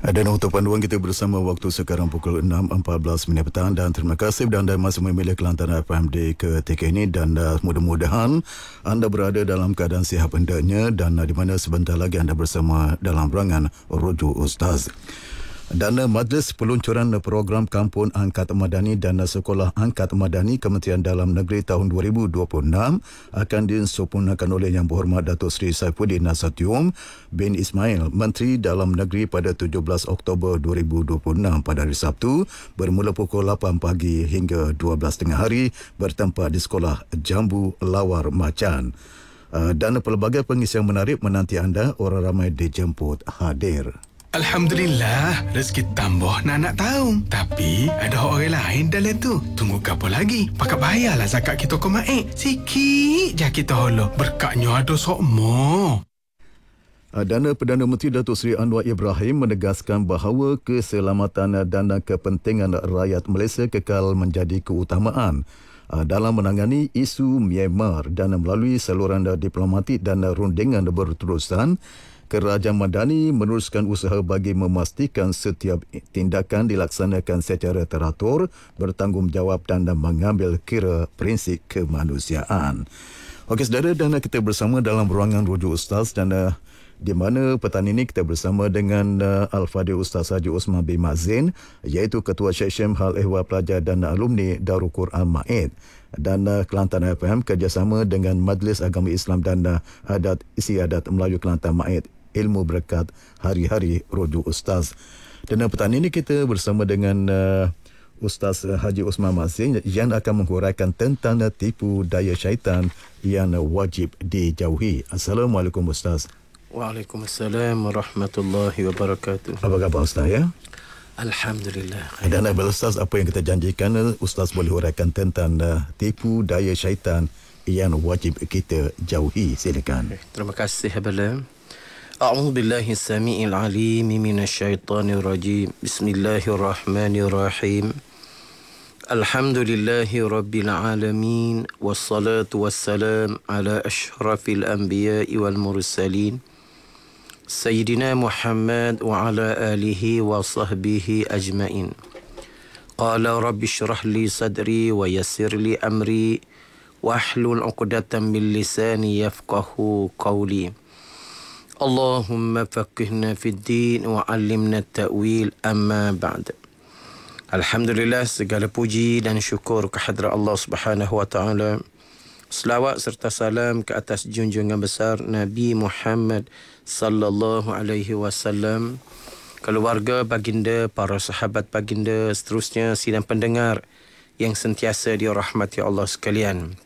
Dan untuk panduan kita bersama waktu sekarang pukul 6.14 minit petang, dan terima kasih anda masih memilih Kelantan FM di ketika ini, dan mudah-mudahan anda berada dalam keadaan sihat hendaknya, dan di mana sebentar lagi anda bersama dalam rancangan Rujuk Ustaz. Dan Majlis Peluncuran Program Kampung Angkat Madani dan Sekolah Angkat Madani Kementerian Dalam Negeri tahun 2026 akan disempurnakan oleh Yang Berhormat Datuk Seri Saifuddin Nasution bin Ismail, Menteri Dalam Negeri, pada 17 Oktober 2026 pada hari Sabtu bermula pukul 8 pagi hingga 12 tengah hari bertempat di Sekolah Jambu Lawar Macan. Dan pelbagai pengisian menarik menanti anda. Orang ramai dijemput hadir. Alhamdulillah, rezeki tambah nak tahu. Tapi ada orang lain dalam tu. Tunggu apa lagi? Pakat bayarlah zakat kita ke Maik. Sikit je kita holo. Berkatnya ada sokmo. Dan Perdana Menteri Datuk Seri Anwar Ibrahim menegaskan bahawa keselamatan dan kepentingan rakyat Malaysia kekal menjadi keutamaan dalam menangani isu Myanmar, dan melalui saluran diplomatik dan rundingan berterusan, Kerajaan Madani meneruskan usaha bagi memastikan setiap tindakan dilaksanakan secara teratur, bertanggungjawab dan mengambil kira prinsip kemanusiaan. Okey saudara, dan kita bersama dalam ruangan Rujuk Ustaz, dan di mana petang ini kita bersama dengan Al-Fadhil Ustaz Haji Osman bin Mazin, iaitu Ketua Seksyen Hal Ehwal Pelajar dan Alumni Darul Quran Maid, dan Kelantan FM kerjasama dengan Majlis Agama Islam dan Adat Istiadat Melayu Kelantan Maid, Ilmu Berkat Hari-Hari Rujuk Ustaz. Dan petang ini kita bersama dengan Ustaz Haji Osman Mazin yang akan menghuraikan tentang tipu daya syaitan yang wajib dijauhi. Assalamualaikum Ustaz. Waalaikumsalam warahmatullahi wabarakatuh. Apa khabar Ustaz ya? Alhamdulillah. Dan Ustaz, apa yang kita janjikan, Ustaz boleh huraikan tentang tipu daya syaitan yang wajib kita jauhi. Silakan. Terima kasih Abala. A'udzu billahi samii'il 'aliim minasyaitonir rajim. Bismillahirrahmanirrahim. Alhamdulillahi rabbil alamin, wassalatu wassalam ala asyrafil anbiya'i wal mursalin, Sayyidina Muhammad wa ala alihi wa sahbihi ajma'in. Qala rabbi syrah li sadri wa yassir li amri wahlul 'uqdatam min lisani yafqahu qawli. Allahumma faqihna fid din wa 'allimna at-ta'wil, amma ba'd. Alhamdulillah, segala puji dan syukur kehadrat Allah Subhanahu wa taala. Selawat serta salam ke atas junjungan besar Nabi Muhammad sallallahu alaihi wasallam, keluarga baginda, para sahabat baginda, seterusnya sidang pendengar yang sentiasa dirahmati Allah sekalian.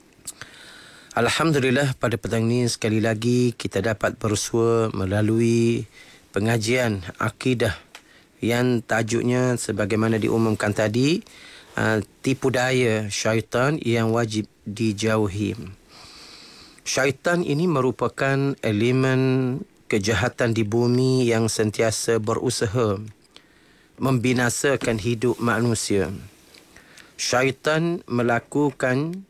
Alhamdulillah, pada petang ini sekali lagi kita dapat bersua melalui pengajian akidah yang tajuknya sebagaimana diumumkan tadi, tipu daya syaitan yang wajib dijauhi. Syaitan ini merupakan elemen kejahatan di bumi yang sentiasa berusaha membinasakan hidup manusia. Syaitan melakukan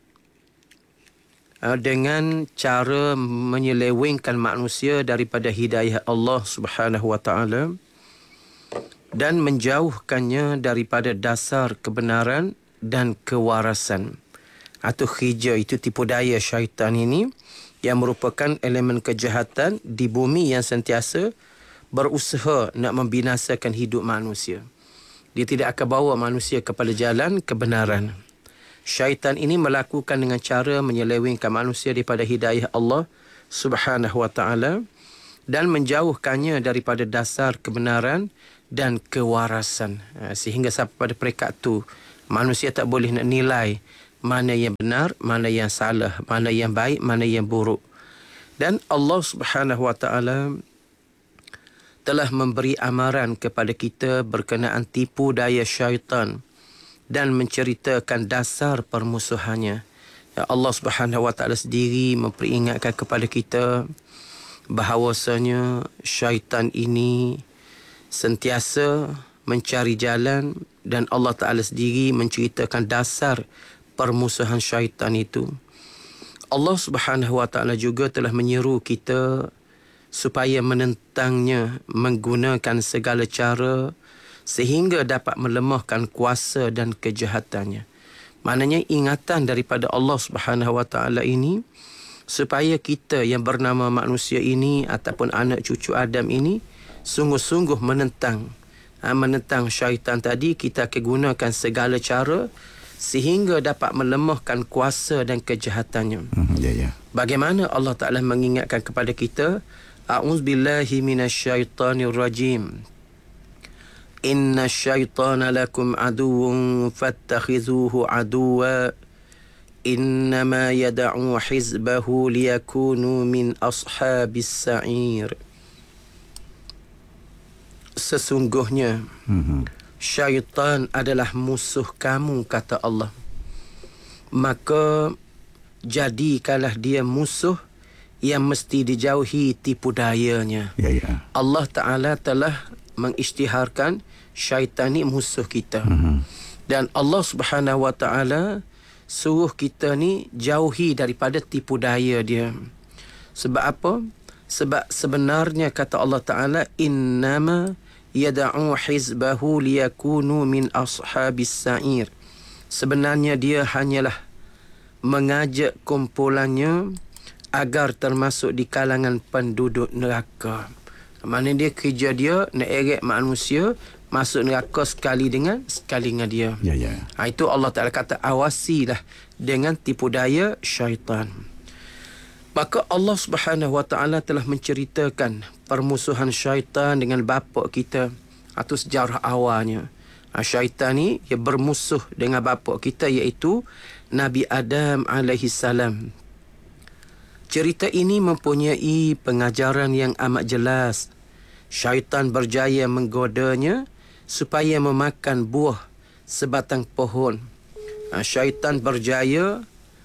dengan cara menyelewengkan manusia daripada hidayah Allah Subhanahu wa taala dan menjauhkannya daripada dasar kebenaran dan kewarasan. Atau hijau, itu tipu daya syaitan ini yang merupakan elemen kejahatan di bumi yang sentiasa berusaha nak membinasakan hidup manusia. Dia tidak akan bawa manusia kepada jalan kebenaran. Syaitan ini melakukan dengan cara menyelewengkan manusia daripada hidayah Allah Subhanahu wa taala dan menjauhkannya daripada dasar kebenaran dan kewarasan. Sehingga sampai pada peringkat tu manusia tak boleh nak nilai mana yang benar, mana yang salah, mana yang baik, mana yang buruk. Dan Allah Subhanahu wa taala telah memberi amaran kepada kita berkenaan tipu daya syaitan dan menceritakan dasar permusuhannya. Allah Subhanahu wa taala sendiri memperingatkan kepada kita bahawasanya syaitan ini sentiasa mencari jalan, dan Allah Taala sendiri menceritakan dasar permusuhan syaitan itu. Allah Subhanahu wa taala juga telah menyeru kita supaya menentangnya menggunakan segala cara sehingga dapat melemahkan kuasa dan kejahatannya. Maknanya ingatan daripada Allah Subhanahu Wa Taala ini supaya kita yang bernama manusia ini ataupun anak cucu Adam ini sungguh-sungguh menentang syaitan tadi. Kita akan gunakan segala cara sehingga dapat melemahkan kuasa dan kejahatannya. Bagaimana Allah Ta'ala mengingatkan kepada kita, A'udzubillahi minasyaitanir rajim. Inna syaitana lakum aduwwun fattakhizuhu aduwwa. Innama yada'u hizbahu liyakunu min ashabis sa'ir. Sesungguhnya syaitan adalah musuh kamu, kata Allah. Maka jadikanlah dia musuh yang mesti dijauhi tipu dayanya. Allah Ta'ala telah mengisytiharkan syaitan ni musuh kita. Dan Allah Subhanahu Wa Ta'ala suruh kita ni jauhi daripada tipu daya dia. Sebab apa? Sebab sebenarnya kata Allah Ta'ala, innama yada'u hizbahu liyakunu min ashabis sa'ir. Sebenarnya dia hanyalah mengajak kumpulannya agar termasuk di kalangan penduduk neraka. Maknanya dia kerja dia nak eret manusia masuk neraka sekali dengan dia. Itu Allah Ta'ala kata awasilah dengan tipu daya syaitan. Maka Allah Subhanahu Wa Ta'ala telah menceritakan permusuhan syaitan dengan bapa kita atau sejarah awalnya. Syaitan ni dia bermusuh dengan bapa kita iaitu Nabi Adam alaihissalam. Cerita ini mempunyai pengajaran yang amat jelas. Syaitan berjaya menggodanya supaya memakan buah sebatang pohon. Syaitan berjaya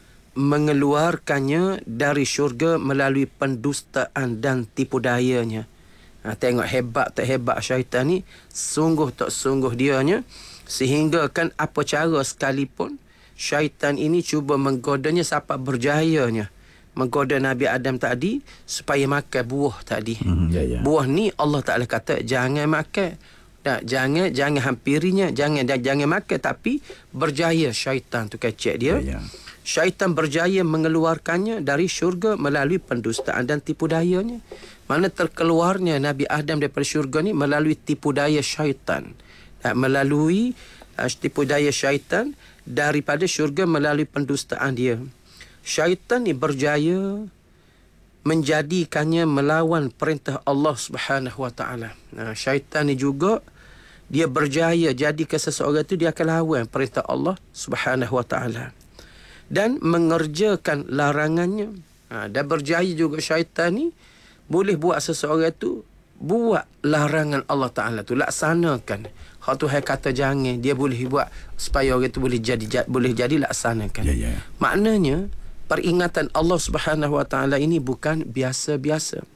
mengeluarkannya dari syurga melalui pendustaan dan tipu dayanya. Tengok hebat tak hebat syaitan ni, sungguh tak sungguh dianya, sehingga kan apa cara sekalipun syaitan ini cuba menggodanya sampai berjayanya menggoda Nabi Adam tadi supaya makan buah tadi. Buah ni Allah Ta'ala kata jangan makan. Jangan hampirinya, jangan makan, tapi berjaya syaitan tu kecek dia. Syaitan berjaya mengeluarkannya dari syurga melalui pendustaan dan tipu dayanya. Mana terkeluarnya Nabi Adam daripada syurga ni melalui tipu daya syaitan. Melalui tipu daya syaitan daripada syurga melalui pendustaan dia. Syaitan ni berjaya menjadikannya melawan perintah Allah Subhanahu Wa Taala. Syaitan ni juga dia berjaya jadikan seseorang tu dia akan lawan perintah Allah Subhanahu Wa Taala dan mengerjakan larangannya. Dan berjaya juga syaitan ni boleh buat seseorang tu buat larangan Allah Ta'ala tu, laksanakan. Hak Tuhan kata jangan, dia boleh buat supaya orang tu boleh jadi laksanakan. Maknanya peringatan Allah Subhanahu Wa Taala ini bukan biasa-biasa.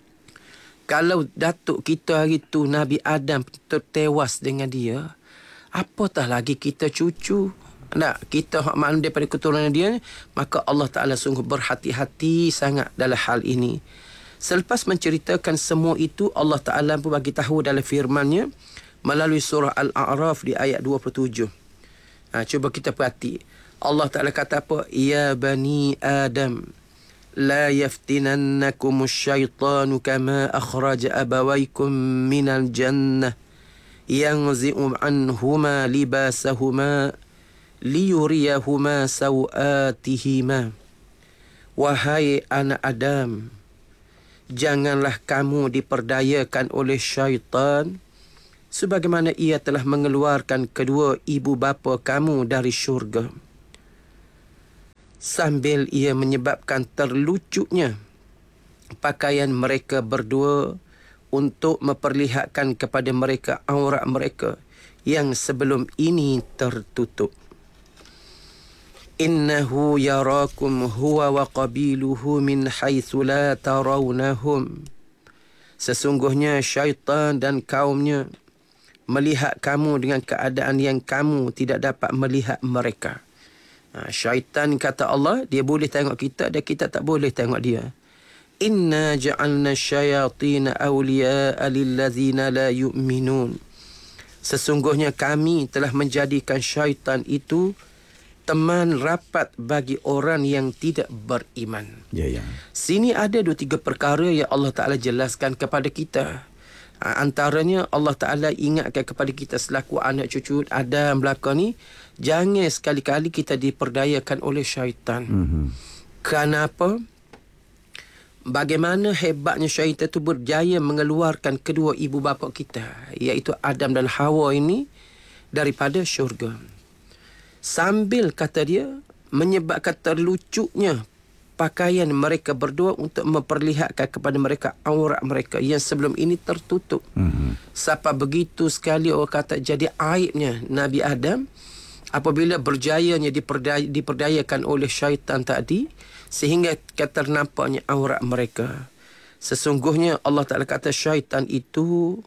Kalau datuk kita hari tu Nabi Adam tertewas dengan dia, apatah lagi kita cucu. Kita hak maklum daripada keturunan dia, maka Allah Ta'ala sungguh berhati-hati sangat dalam hal ini. Selepas menceritakan semua itu, Allah Ta'ala pun bagi tahu dalam firman-Nya melalui surah Al-A'raf di ayat 27. Cuba kita perhati. Allah Ta'ala kata apa? Ya bani Adam, la yaftinannakum asyaitanu kama akhraja abawaykum minal jannah yanzi'u anhuma libasahuma liyuriyahuma sawatihima. Wahai anak Adam, janganlah kamu diperdayakan oleh syaitan sebagaimana ia telah mengeluarkan kedua ibu bapa kamu dari syurga, sambil ia menyebabkan terlucutnya pakaian mereka berdua untuk memperlihatkan kepada mereka aurat mereka yang sebelum ini tertutup. Innahu yarakum huwa wa qabiluhu min haitsu la tarawnahum. Sesungguhnya syaitan dan kaumnya melihat kamu dengan keadaan yang kamu tidak dapat melihat mereka. Syaitan kata Allah, dia boleh tengok kita dan kita tak boleh tengok dia. Inna ja'alna syayatina awliya'a lillazina la yu'minun. Sesungguhnya kami telah menjadikan syaitan itu teman rapat bagi orang yang tidak beriman. Ya. Sini ada 2-3 perkara yang Allah Ta'ala jelaskan kepada kita. Antaranya Allah Ta'ala ingatkan kepada kita selaku anak cucu Adam belakang ni, jangan sekali-kali kita diperdayakan oleh syaitan. Kenapa? Bagaimana hebatnya syaitan itu berjaya mengeluarkan kedua ibu bapa kita, iaitu Adam dan Hawa ini daripada syurga. Sambil kata dia menyebabkan terlucutnya pakaian mereka berdua untuk memperlihatkan kepada mereka aurat mereka yang sebelum ini tertutup. Sampai begitu sekali orang kata jadi aibnya Nabi Adam apabila berjayanya diperdayakan oleh syaitan tadi, sehingga ternampaknya aurat mereka. Sesungguhnya Allah Ta'ala kata syaitan itu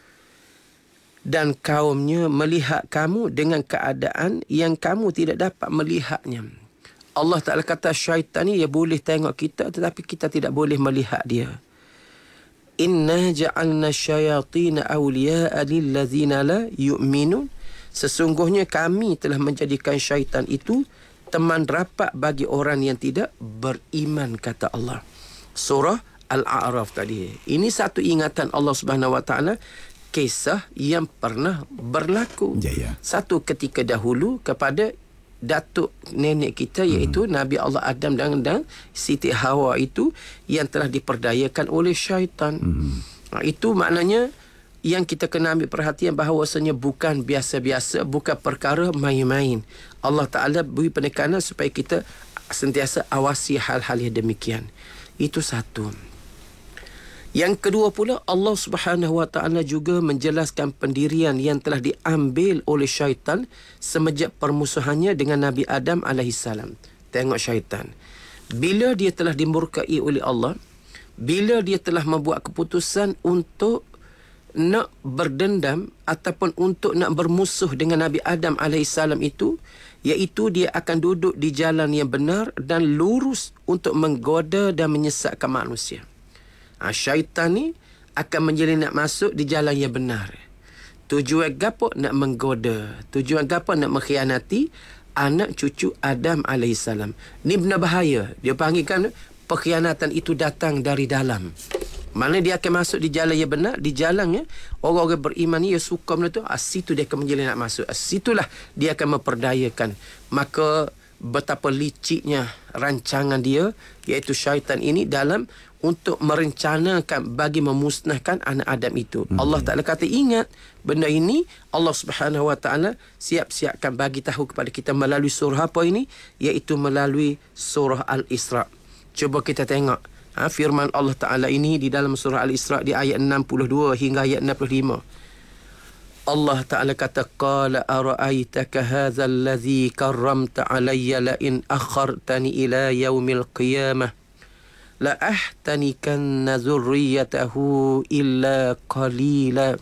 dan kaumnya melihat kamu dengan keadaan yang kamu tidak dapat melihatnya. Allah Ta'ala kata syaitan ni dia boleh tengok kita tetapi kita tidak boleh melihat dia. Inna ja'alna syayatina awliya'a lillazina la yu'minun. Sesungguhnya kami telah menjadikan syaitan itu teman rapat bagi orang yang tidak beriman, kata Allah. Surah Al-A'raf tadi. Ini satu ingatan Allah Subhanahu Wa Taala, kisah yang pernah berlaku. Ya. Satu ketika dahulu kepada datuk nenek kita, iaitu Nabi Allah Adam dan Siti Hawa itu yang telah diperdayakan oleh syaitan. Itu maknanya yang kita kena ambil perhatian bahawasanya bukan biasa-biasa, bukan perkara main-main. Allah Ta'ala beri penekanan supaya kita sentiasa awasi hal-hal yang demikian. Itu satu. Yang kedua pula, Allah Subhanahu Wa Ta'ala juga menjelaskan pendirian yang telah diambil oleh syaitan semenjak permusuhannya dengan Nabi Adam AS. Tengok syaitan. Bila dia telah dimurkai oleh Allah, bila dia telah membuat keputusan untuk nak berdendam ataupun untuk nak bermusuh dengan Nabi Adam AS itu, iaitu dia akan duduk di jalan yang benar dan lurus untuk menggoda dan menyesatkan manusia. Syaitan ni akan menjelinap masuk di jalan yang benar. Tujuan gapo? Nak menggoda. Tujuan gapo? Nak mengkhianati anak cucu Adam AS. Ni benar bahaya. Dia panggilkan pengkhianatan itu datang dari dalam. Mana dia akan masuk di jalan yang benar, di jalannya orang-orang beriman ni, dia suka benda tu, situ dia akan menjelinap masuk. Situlah dia akan memperdayakan. Maka betapa liciknya rancangan dia, iaitu syaitan ini dalam untuk merencanakan bagi memusnahkan anak Adam itu. Allah Ta'ala kata ingat benda ini Allah Subhanahu Wa Ta'ala siap-siapkan bagi tahu kepada kita melalui surah apa ini, iaitu melalui surah Al-Isra. Cuba kita tengok firman Allah Ta'ala ini di dalam surah Al-Isra di ayat 62 hingga ayat 65. Allah Ta'ala kata, Qala ara'aytaka hadha alladhi karramta alayya la in akhartani ila yaumil qiyamah la ahtanikanna zurriyatahu illa qalila.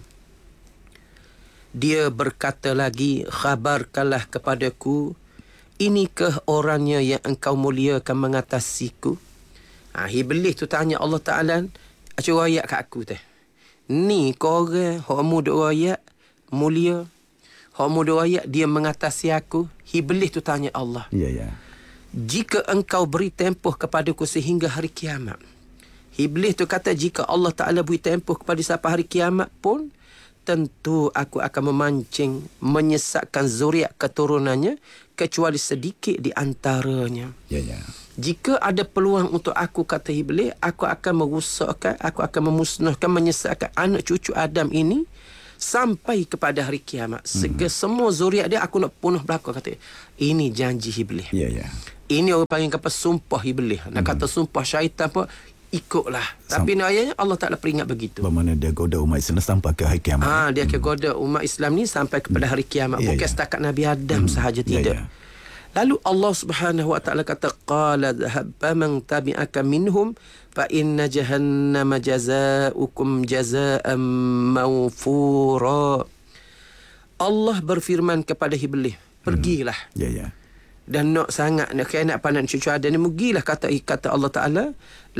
Dia berkata lagi, khabarkanlah kepadaku, inikah orangnya yang engkau muliakan mengatasiku? Iblis tu tanya Allah Ta'ala, cuba ayat kat aku teh. Ni korang hak muda ayat mulia, hak muda ayat dia mengatasi aku. Iblis tu tanya Allah. Ya. Jika engkau beri tempoh kepadaku sehingga hari kiamat. Iblis tu kata jika Allah Ta'ala beri tempoh kepada sampai hari kiamat pun, tentu aku akan memancing, menyesatkan zuriat keturunannya kecuali sedikit di antaranya. Ya. Jika ada peluang untuk aku, kata Iblis, aku akan merusakkan, aku akan memusnahkan, menyesatkan anak cucu Adam ini sampai kepada hari kiamat. Semua zuriat dia aku nak punuh belaka, kata. Ini janji Iblis. Ya. Ini orang panggil apa? Sumpah Iblis. Nak kata sumpah syaitan apa? Ikutlah. Tapi ayatnya Allah Ta'ala peringat begitu. Bermakna dia goda umat Islam sampai ke hari kiamat. Dia akan goda umat Islam ni sampai kepada hari kiamat. Bukan setakat Nabi Adam sahaja, tidak. Lalu Allah Subhanahu Wa Ta'ala kata, Qala dhahab man tabi'aka minhum fa inna jahannama jazaukum jazaan mawfura. Allah berfirman kepada Iblis, pergilah. Ya. Dan nak sangat nak khianat pandang cucu Adam ni, pergilah, kata Allah Ta'ala.